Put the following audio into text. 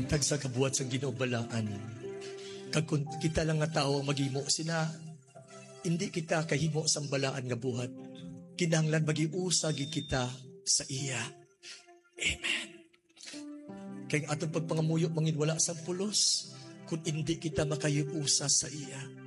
Tag sa kabuhat sa ginobalaan. Kag kung kita lang nga tao ang maghimo sina, hindi kita kahimo sa balaan nga buhat. Kinahanglan magiusa gid kita sa iya. Amen. Kaya atong pagpangamuyo mangin wala sa pulos kung hindi kita makayuusa sa iya.